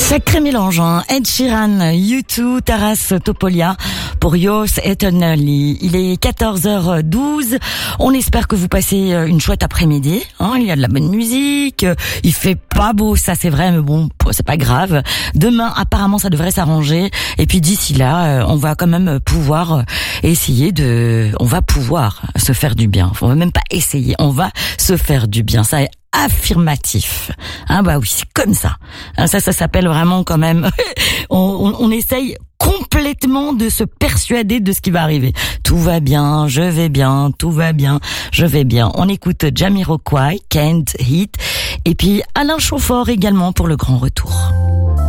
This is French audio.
Sacré mélange, hein. Ed Sheeran, U2, Taras Topolia pour Yours Eternally. Il est 14h12. On espère que vous passez une chouette après-midi. Hein. Il y a de la bonne musique. Il fait pas beau, ça c'est vrai, mais bon, c'est pas grave. Demain, apparemment, ça devrait s'arranger. Et puis d'ici là, on va quand même pouvoir on va pouvoir se faire du bien. On va même pas essayer, on va se faire du bien. Ça est affirmatif. Hein, bah oui, c'est comme ça. Hein, ça s'appelle vraiment quand même. on essaye complètement de se persuader de ce qui va arriver. Tout va bien, je vais bien, tout va bien, je vais bien. On écoute Jamiroquai, Can't Hit, et puis Alain Chamfort également pour le grand retour.